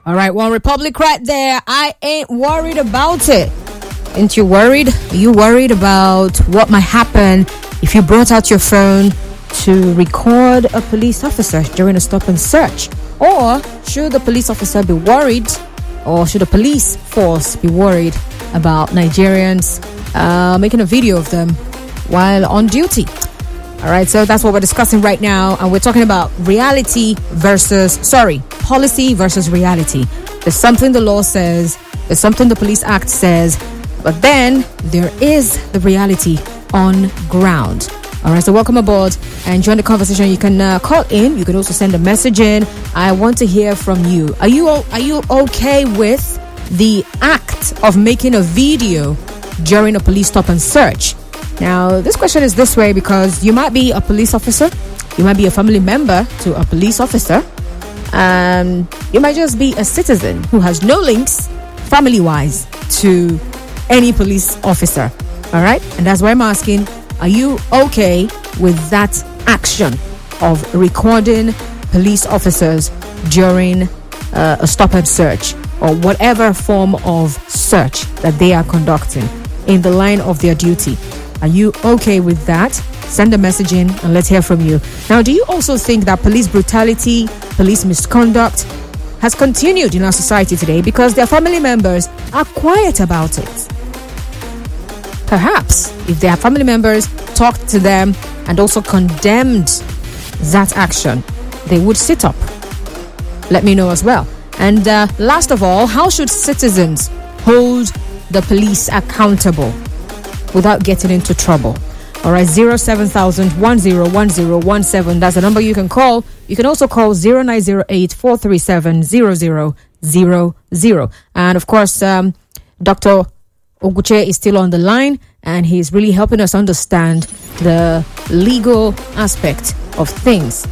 All right, well, Republic right there. I ain't worried about it. Ain't you worried? Are you worried about what might happen if you brought out your phone to record a police officer during a stop and search? Or should the police officer be worried, or should the police force be worried about Nigerians making a video of them while on duty? All right, so that's what we're discussing right now, and we're talking about policy versus reality. There's something the law says, there's something the Police Act says, but then there is the reality on ground. All right, so welcome aboard and join the conversation. You can call in. You can also send a message in. I want to hear from you. Are you okay with the act of making a video during a police stop and search? Now, this question is this way because you might be a police officer. You might be a family member to a police officer. You might just be a citizen who has no links, family-wise, to any police officer. All right? And that's why I'm asking, are you okay with that action of recording police officers during a stop and search or whatever form of search that they are conducting in the line of their duty? Are you okay with that? Send a message in and let's hear from you. Now, do you also think that police brutality, police misconduct has continued in our society today because their family members are quiet about it? Perhaps if their family members talked to them and also condemned that action, they would sit up. Let me know as well. And last of all, how should citizens hold the police accountable without getting into trouble? All right, 07000101017. That's the number you can call. You can also call 0908-437-0000. And of course, Dr. Oguche is still on the line, and he's really helping us understand the legal aspect of things